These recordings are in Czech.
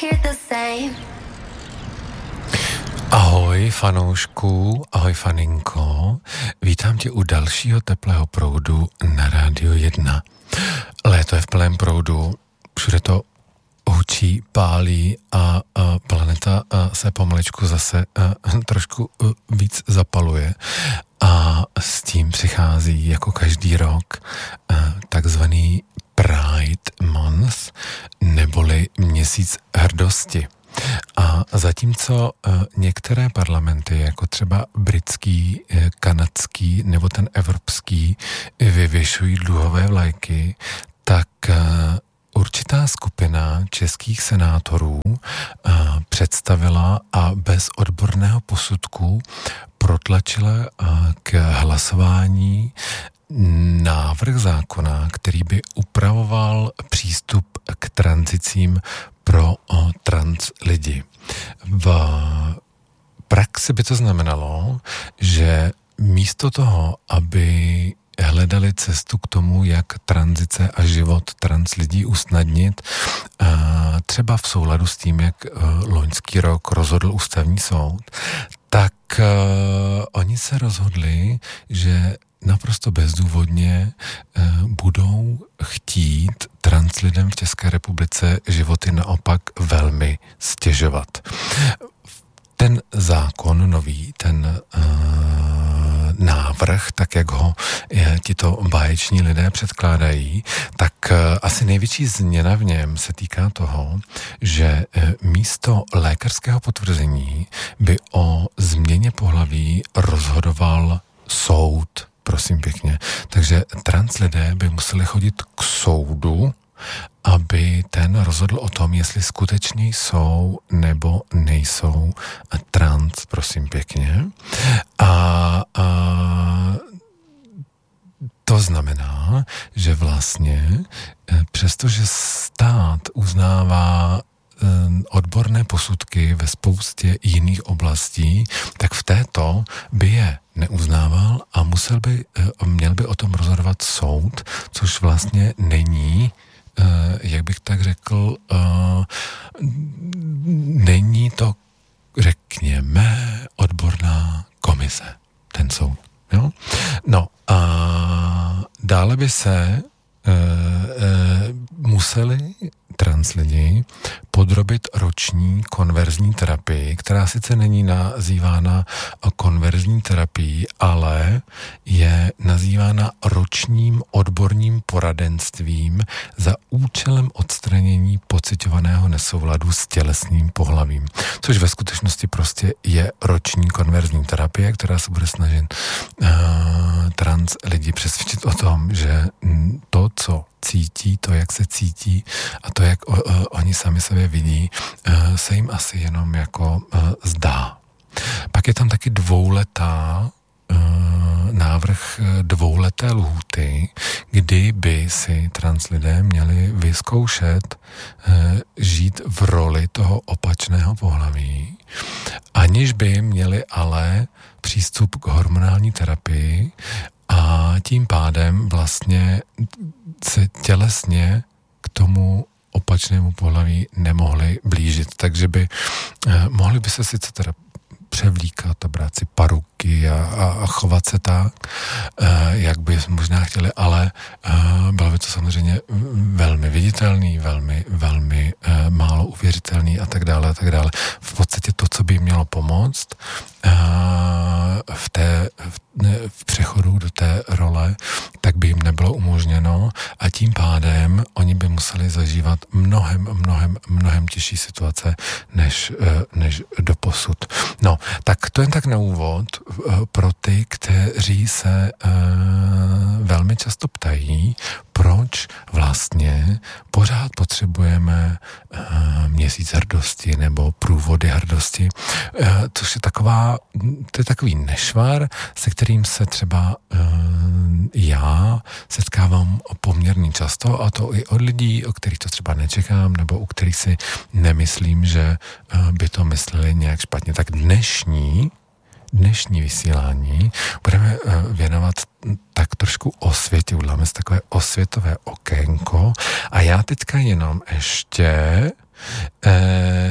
Ahoj fanoušku, ahoj faninko, vítám tě u dalšího teplého proudu na Rádiu 1. Léto je v plném proudu, všude to hučí, pálí a planeta se pomalečku zase trošku víc zapaluje a s tím přichází jako každý rok takzvaný Pride Month, neboli měsíc hrdosti. A zatímco některé parlamenty, jako třeba britský, kanadský nebo ten evropský, vyvěšují dluhové vlajky, tak určitá skupina českých senátorů představila a bez odborného posudku protlačila k hlasování návrh zákona, který by upravoval přístup k tranzicím pro trans lidi. V praxi by to znamenalo, že místo toho, aby hledali cestu k tomu, jak tranzice a život trans lidí usnadnit, třeba v souladu s tím, jak loňský rok rozhodl ústavní soud, tak oni se rozhodli, že naprosto bezdůvodně budou chtít trans lidem v České republice životy naopak velmi stěžovat. Ten zákon nový, ten návrh, tak jak ho tito báječní lidé předkládají, tak asi největší změna v něm se týká toho, že místo lékařského potvrzení by o změně pohlaví rozhodoval soud. Prosím pěkně. Takže trans lidé by museli chodit k soudu, aby ten rozhodl o tom, jestli skutečně jsou nebo nejsou trans, prosím pěkně. A to znamená, že vlastně přestože stát uznává odborné posudky ve spoustě jiných oblastí, tak v této by je neuznával a měl by o tom rozhodovat soud, což vlastně není, jak bych tak řekl, není to, řekněme, odborná komise, ten soud. Jo? No a dále by se museli trans lidi podrobit roční konverzní terapii, která sice není nazývána konverzní terapií, ale je nazývána ročním odborným poradenstvím za účelem odstranění pociťovaného nesouladu s tělesným pohlavím. Což ve skutečnosti prostě je roční konverzní terapie, která se bude snažit trans lidi přesvědčit o tom, že to, co cítí, to, jak se cítí a to, jak oni sami sebe vidí, se jim asi jenom jako zdá. Pak je tam taky návrh dvouleté lhůty, kdy by si trans lidé měli vyzkoušet žít v roli toho opačného pohlaví, aniž by měli ale přístup k hormonální terapii a tím pádem vlastně se tělesně k tomu opačnému pohlaví nemohli blížit. Takže by mohli by se sice teda převlíkat a brát si paruky a chovat se tak, jak by možná chtěli, ale bylo by to samozřejmě velmi viditelný, velmi, velmi málo uvěřitelný a tak dále, a tak dále. V podstatě to, co by jim mělo pomoct v přechodu do té role, tak by jim nebylo umožněno a tím pádem oni by museli zažívat mnohem těžší situace než doposud. No, tak to jen tak na úvod pro ty, kteří se velmi často ptají, proč vlastně pořád potřebujeme měsíc hrdosti nebo průvody hrdosti, což je takový nešvar, se kterým se třeba já setkávám poměrně často, a to i od lidí, o kterých to třeba nečekám, nebo u kterých si nemyslím, že by to mysleli nějak špatně. Tak dnešní vysílání budeme věnovat tak trošku osvětě, uděláme si takové osvětové okénko a já teďka jenom ještě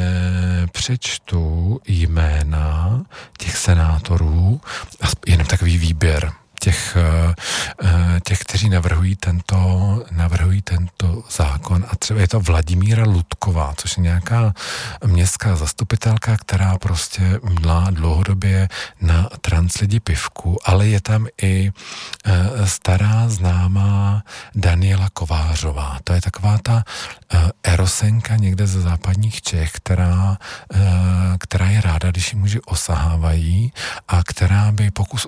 přečtu jména těch senátorů, jenom takový výběr těch, kteří navrhují tento zákon. A třeba je to Vladimíra Ludková, což je nějaká městská zastupitelka, která prostě mdlá dlouhodobě na trans lidi pivku, ale je tam i stará známá Daniela Kovářová. To je taková ta erosenka někde ze západních Čech, která je ráda, když ji muži osahávají a které by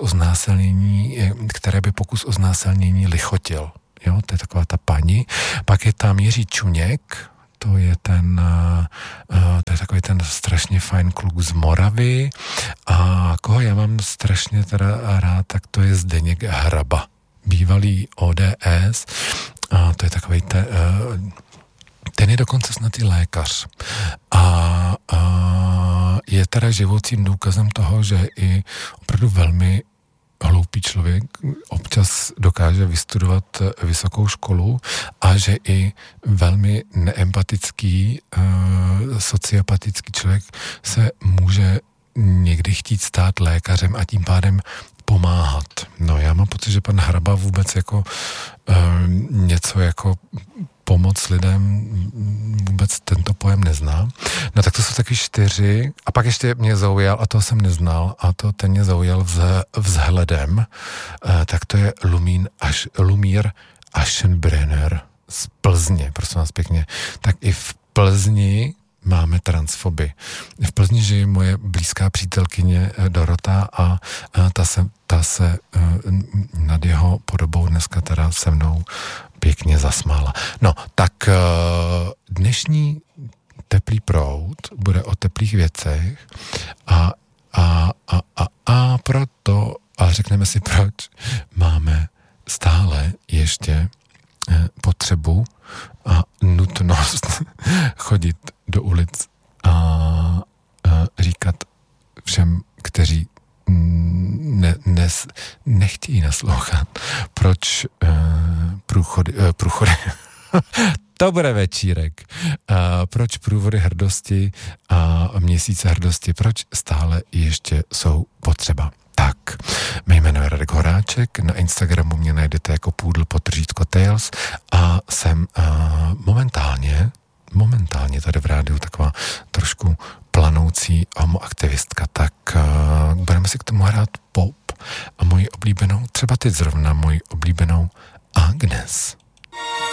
pokus o znásilnění lichotil. Jo, to je taková ta paní. Pak je tam Jiří Čuněk, to je takový ten strašně fajn kluk z Moravy. A koho já mám strašně teda rád, tak to je Zdeněk Hraba, bývalý ODS. A to je takový ten je dokonce snad i lékař. A je teda živoucím důkazem toho, že i opravdu velmi hloupý člověk občas dokáže vystudovat vysokou školu a že i velmi neempatický, sociopatický člověk se může někdy chtít stát lékařem a tím pádem pomáhat. No já mám pocit, že pan Hraba vůbec jako něco jako pomoc lidem vůbec tento pojem nezná. No tak to jsou taky 4. A pak ještě mě zaujal, a toho jsem neznal, a ten mě zaujal vzhledem, tak to je Lumír Aschenbrenner z Plzně, prosím vás pěkně. Tak i v Plzni máme transfoby. V Plzni žije moje blízká přítelkyně Dorota a ta se nad jeho podobou dneska teda se mnou pěkně zasmála. No, tak dnešní teplý proud bude o teplých věcech a proto, a řekneme si proč, máme stále ještě potřebu a nutnost chodit do ulic a říkat všem, kteří nechtějí naslouchat, proč průchody to bude večírek. Proč průvody hrdosti a měsíce hrdosti, proč stále ještě jsou potřeba. Tak, mé jméno je Radek Horáček, na Instagramu mě najdete jako _Tales a jsem momentálně tady v rádiu taková trošku planoucí homoaktivistka, tak budeme si k tomu hrát pop a moji oblíbenou, třeba teď zrovna moji oblíbenou Agnes.